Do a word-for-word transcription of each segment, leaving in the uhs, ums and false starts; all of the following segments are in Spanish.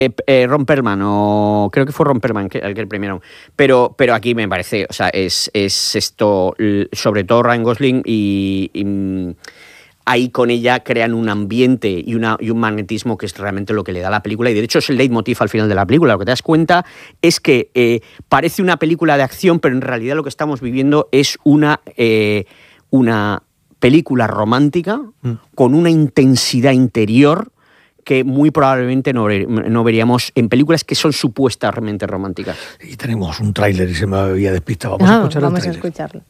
Eh, eh, Ron Perlman, o creo que fue Ron Perlman que, el que el premiaron, pero, pero aquí me parece, o sea, es, es esto, sobre todo Ryan Gosling y, y ahí con ella crean un ambiente y, una, y un magnetismo que es realmente lo que le da a la película, y de hecho es el leitmotiv al final de la película. Lo que te das cuenta es que eh, parece una película de acción, pero en realidad lo que estamos viviendo es una, eh, una película romántica mm. con una intensidad interior que muy probablemente no, no veríamos en películas que son supuestamente románticas. Y tenemos un tráiler y se me había despistado. Vamos ah, a escuchar vamos el tráiler. a escucharlo.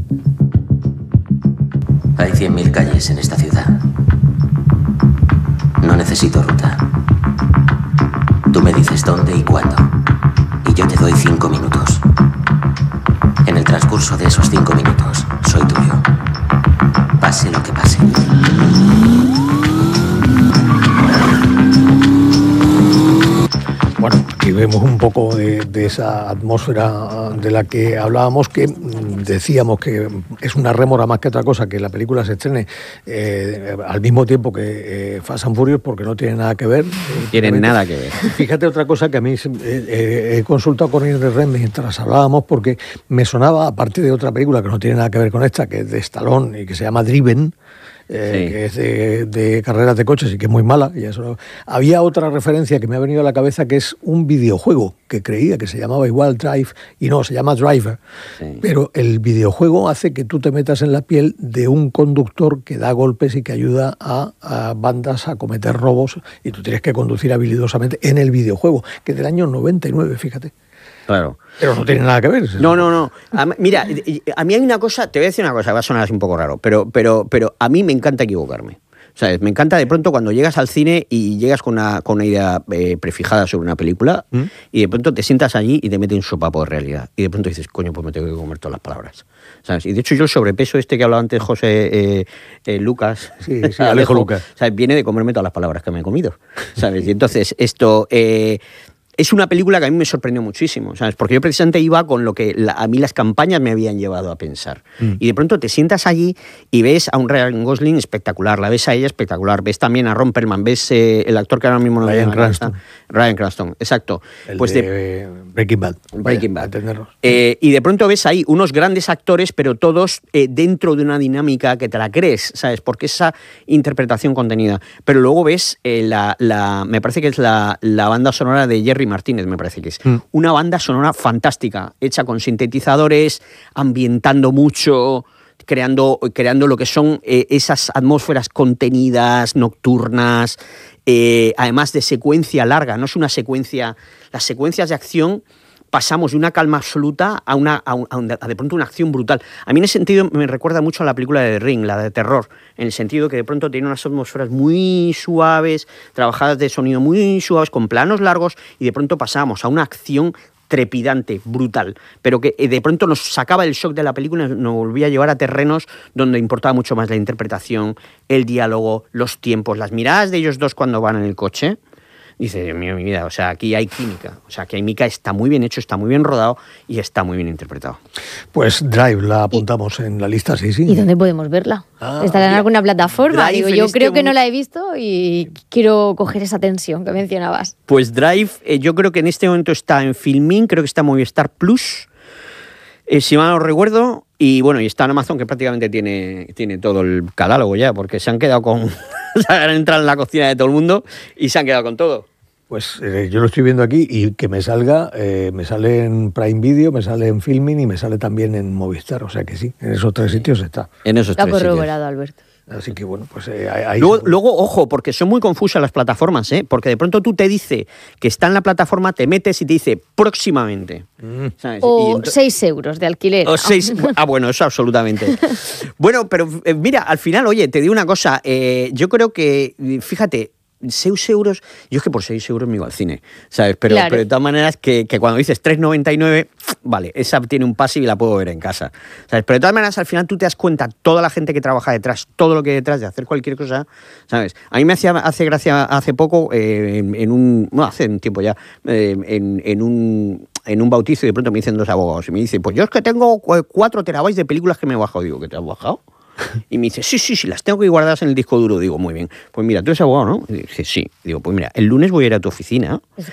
Hay cien mil calles en esta ciudad. No necesito ruta. Tú me dices dónde y cuándo. Y yo te doy cinco minutos. En el transcurso de esos cinco minutos, soy tuyo. Pase lo que pase. Bueno, aquí vemos un poco de, de esa atmósfera de la que hablábamos, que decíamos que es una rémora más que otra cosa que la película se estrene eh, al mismo tiempo que eh, Fast and Furious, porque no tiene nada que ver. Tienen nada que ver. Fíjate otra cosa que a mí eh, he consultado con Irene Ren mientras hablábamos, porque me sonaba, aparte de otra película que no tiene nada que ver con esta, que es de Stallone y que se llama Driven, Eh, sí. que es de, de carreras de coches y que es muy mala. Y eso. Había otra referencia que me ha venido a la cabeza, que es un videojuego que creía que se llamaba igual Drive, y no, se llama Driver. Sí. Pero el videojuego hace que tú te metas en la piel de un conductor que da golpes y que ayuda a, a bandas a cometer robos, y tú tienes que conducir habilidosamente en el videojuego, que es del año noventa y nueve, fíjate. Claro. Pero no tiene nada que ver. No, no, no. A, mira, a mí hay una cosa, te voy a decir una cosa, va a sonar así un poco raro, pero, pero, pero a mí me encanta equivocarme. ¿Sabes? Me encanta de pronto cuando llegas al cine y llegas con una, con una idea eh, prefijada sobre una película ¿Mm? y de pronto te sientas allí y te mete un sopapo de realidad. Y de pronto dices, coño, pues me tengo que comer todas las palabras. ¿Sabes? Y de hecho yo el sobrepeso este que hablaba antes José eh, eh, Lucas, sí, sí, Alejo, Alejo Lucas, ¿sabes? Viene de comerme todas las palabras que me he comido. ¿Sabes? Y entonces esto... Eh, Es una película que a mí me sorprendió muchísimo, ¿sabes? Porque yo precisamente iba con lo que la, a mí las campañas me habían llevado a pensar. Mm. Y de pronto te sientas allí y ves a un Ryan Gosling espectacular, la ves a ella espectacular, ves también a Ron Perlman, ves eh, el actor que ahora mismo no Ryan Cranston. Ryan Cranston, exacto. El pues de, de Breaking Bad. Breaking Bad. Eh, y de pronto ves ahí unos grandes actores, pero todos eh, dentro de una dinámica que te la crees, ¿sabes? Porque esa interpretación contenida. Pero luego ves eh, la, la, me parece que es la, la banda sonora de Jerry Martínez, me parece que es. Mm. Una banda sonora fantástica, hecha con sintetizadores, ambientando mucho, creando, creando lo que son eh, esas atmósferas contenidas, nocturnas, eh, además de secuencia larga, no es una secuencia... Las secuencias de acción... pasamos de una calma absoluta a, una, a, un, a, un, a de pronto una acción brutal. A mí en ese sentido me recuerda mucho a la película de The Ring, la de terror, en el sentido que de pronto tiene unas atmósferas muy suaves, trabajadas de sonido muy suaves, con planos largos, y de pronto pasamos a una acción trepidante, brutal, pero que de pronto nos sacaba el shock de la película y nos volvía a llevar a terrenos donde importaba mucho más la interpretación, el diálogo, los tiempos, las miradas de ellos dos cuando van en el coche. Dice, Dios mío, mi vida, o sea, aquí hay química. O sea, aquí hay química, está muy bien hecho, está muy bien rodado y está muy bien interpretado. Pues Drive la apuntamos ¿Y? en la lista, sí, sí. ¿Y dónde podemos verla? Ah, ¿Estará en alguna plataforma? Digo, yo este creo que no la he visto y quiero coger esa tensión que mencionabas. Pues Drive, eh, yo creo que en este momento está en Filmin, creo que está en Movistar Plus, eh, si mal no recuerdo, y bueno, y está en Amazon, que prácticamente tiene, tiene todo el catálogo ya, porque se han quedado con... han entrado en la cocina de todo el mundo y se han quedado con todo. Pues eh, yo lo estoy viendo aquí y que me salga, eh, me sale en Prime Video, me sale en Filmin y me sale también en Movistar, o sea que sí, en esos tres sitios está. En esos Lo tres ha corroborado Alberto. Así que bueno, pues eh, ahí... Luego, luego, ojo, porque son muy confusas las plataformas, ¿eh? Porque de pronto tú te dice que está en la plataforma, te metes y te dice próximamente. Mm. ¿Sabes? O ento... seis euros de alquiler. O seis... Ah, bueno, eso absolutamente. Bueno, pero eh, mira, al final, oye, te digo una cosa, eh, yo creo que, fíjate, seis euros, yo es que por seis euros me iba al cine, ¿sabes? Pero, claro. pero de todas maneras, que, que cuando dices tres noventa y nueve, vale, esa tiene un pase y la puedo ver en casa, ¿sabes? Pero de todas maneras, al final tú te das cuenta toda la gente que trabaja detrás, todo lo que hay detrás de hacer cualquier cosa, ¿sabes? A mí me hacía hace gracia hace poco, eh, en, en un, no, hace un tiempo ya, eh, en, en un... en un bautizo y de pronto me dicen dos abogados y me dicen, pues yo es que tengo cuatro terabytes de películas que me he bajado. Digo, ¿qué te has bajado? Y me dice, sí, sí, sí, las tengo que guardadas en el disco duro. Digo, muy bien. Pues mira, tú eres abogado, ¿no? Y dice, sí. Digo, pues mira, el lunes voy a ir a tu oficina